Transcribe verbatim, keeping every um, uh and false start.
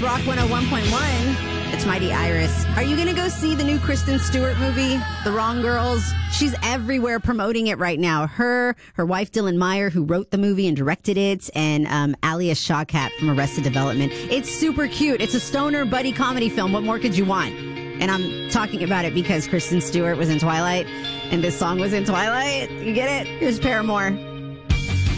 Rock one oh one point one. It's Mighty Iris. Are you going to go see the new Kristen Stewart movie, The Wrong Girls? She's everywhere promoting it right now. Her, her wife Dylan Meyer, who wrote the movie and directed it, and um, Alia Shawkat from Arrested Development. It's super cute. It's a stoner buddy comedy film. What more could you want? And I'm talking about it because Kristen Stewart was in Twilight, and this song was in Twilight. You get it? Here's Paramore.